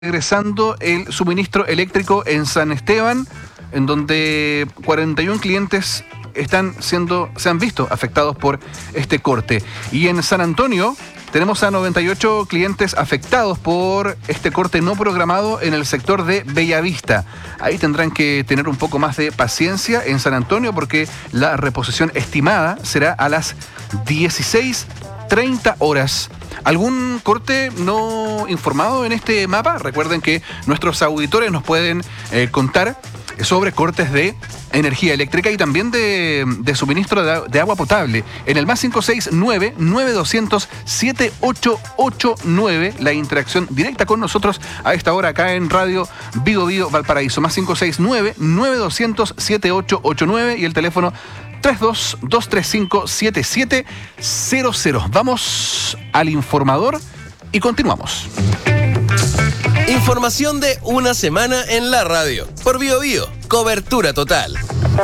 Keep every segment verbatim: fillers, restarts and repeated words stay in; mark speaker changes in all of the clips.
Speaker 1: regresando el suministro eléctrico en San Esteban, en donde cuarenta y uno clientes están siendo, se han visto afectados por este corte. Y en San Antonio tenemos a noventa y ocho clientes afectados por este corte no programado en el sector de Bellavista. Ahí tendrán que tener un poco más de paciencia en San Antonio porque la reposición estimada será a las dieciséis treinta horas. ¿Algún corte no informado en este mapa? Recuerden que nuestros auditores nos pueden eh, contar sobre cortes de energía eléctrica y también de, de suministro de, de agua potable. En el más cinco seis nueve, nueve dos cero cero, siete ocho ocho nueve, la interacción directa con nosotros a esta hora acá en Radio Bio Bio Valparaíso. Más cinco seis nueve, nueve dos cero cero, siete ocho ocho nueve y el teléfono tres dos dos tres cinco siete siete cero cero. Vamos al informador y continuamos.
Speaker 2: Información de una semana en la radio. Por Bio Bio, cobertura total.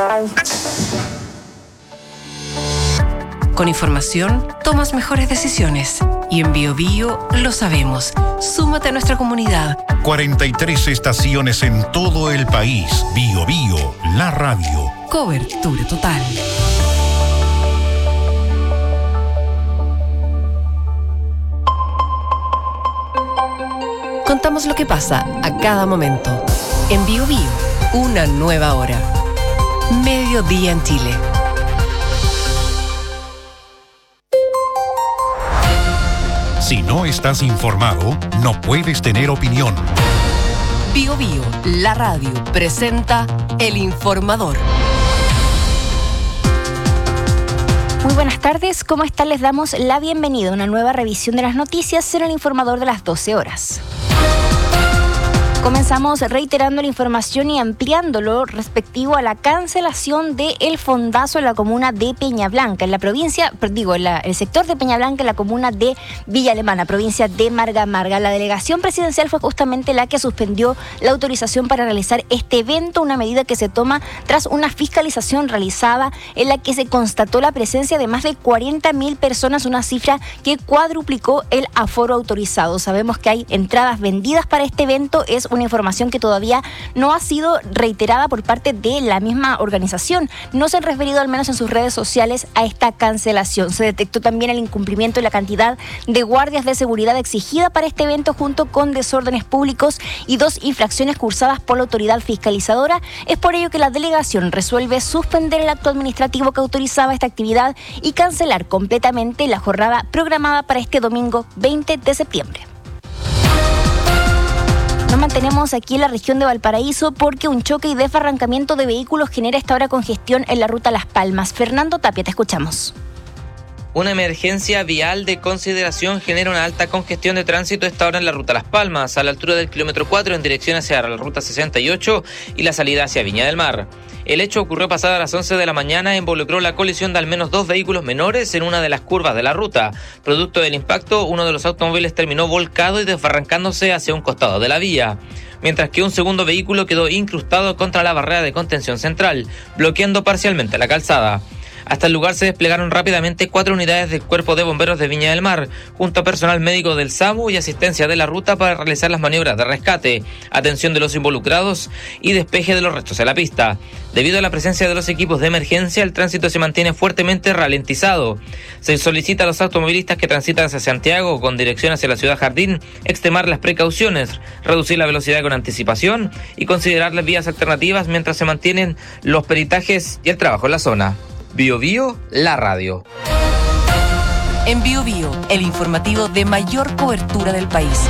Speaker 3: Con información, tomas mejores decisiones. Y en Bio Bio lo sabemos. Súmate a nuestra comunidad.
Speaker 4: cuarenta y tres estaciones en todo el país. Bio Bio, la radio.
Speaker 3: Cobertura total. Contamos lo que pasa a cada momento. En Bio Bio, una nueva hora. Mediodía en Chile.
Speaker 4: Si no estás informado, no puedes tener opinión.
Speaker 3: Bio Bio, la radio, presenta El Informador.
Speaker 5: Muy buenas tardes, ¿cómo están? Les damos la bienvenida a una nueva revisión de las noticias en El Informador de las doce horas. Comenzamos reiterando la información y ampliándolo respectivo a la cancelación del fondazo en la comuna de Peña Blanca, en la provincia, digo, en la, el sector de Peña Blanca, en la comuna de Villa Alemana, provincia de Marga Marga. La delegación presidencial fue justamente la que suspendió la autorización para realizar este evento, una medida que se toma tras una fiscalización realizada en la que se constató la presencia de más de cuarenta mil personas, una cifra que cuadruplicó el aforo autorizado. Sabemos que hay entradas vendidas para este evento, es una información que todavía no ha sido reiterada por parte de la misma organización. No se han referido, al menos en sus redes sociales, a esta cancelación. Se detectó también el incumplimiento de la cantidad de guardias de seguridad exigida para este evento, junto con desórdenes públicos y dos infracciones cursadas por la autoridad fiscalizadora. Es por ello que la delegación resuelve suspender el acto administrativo que autorizaba esta actividad y cancelar completamente la jornada programada para este domingo veinte de septiembre. Nos mantenemos aquí en la región de Valparaíso porque un choque y desbarrancamiento de vehículos genera esta hora congestión en la ruta Las Palmas. Fernando Tapia, te escuchamos.
Speaker 6: Una emergencia vial de consideración genera una alta congestión de tránsito a esta hora en la ruta Las Palmas, a la altura del kilómetro cuatro en dirección hacia la ruta sesenta y ocho y la salida hacia Viña del Mar. El hecho ocurrió pasada las once de la mañana e involucró la colisión de al menos dos vehículos menores en una de las curvas de la ruta. Producto del impacto, uno de los automóviles terminó volcado y desbarrancándose hacia un costado de la vía, mientras que un segundo vehículo quedó incrustado contra la barrera de contención central, bloqueando parcialmente la calzada. Hasta el lugar se desplegaron rápidamente cuatro unidades del Cuerpo de Bomberos de Viña del Mar, junto a personal médico del SAMU y asistencia de la ruta para realizar las maniobras de rescate, atención de los involucrados y despeje de los restos de la pista. Debido a la presencia de los equipos de emergencia, el tránsito se mantiene fuertemente ralentizado. Se solicita a los automovilistas que transitan hacia Santiago con dirección hacia la ciudad Jardín extremar las precauciones, reducir la velocidad con anticipación y considerar las vías alternativas mientras se mantienen los peritajes y el trabajo en la zona. Bio Bio, la radio.
Speaker 3: En Bio Bio, el informativo de mayor cobertura del país.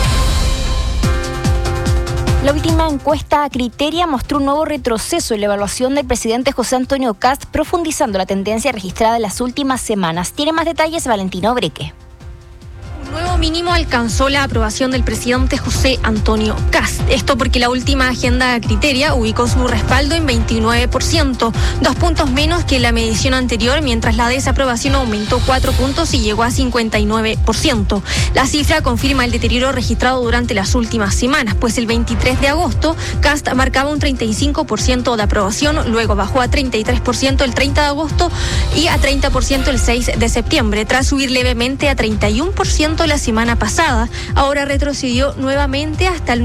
Speaker 5: La última encuesta Criteria mostró un nuevo retroceso en la evaluación del presidente José Antonio Kast, profundizando la tendencia registrada en las últimas semanas. Tiene más detalles Valentina Obreque.
Speaker 7: Nuevo mínimo alcanzó la aprobación del presidente José Antonio Kast. Esto porque la última agenda Criteria ubicó su respaldo en veintinueve por ciento, dos puntos menos que la medición anterior, mientras la desaprobación aumentó cuatro puntos y llegó a cincuenta y nueve por ciento. La cifra confirma el deterioro registrado durante las últimas semanas, pues el veintitrés de agosto Kast marcaba un treinta y cinco por ciento de aprobación, luego bajó a treinta y tres por ciento el treinta de agosto y a treinta por ciento el seis de septiembre, tras subir levemente a treinta y uno por ciento la semana pasada. Ahora retrocedió nuevamente hasta el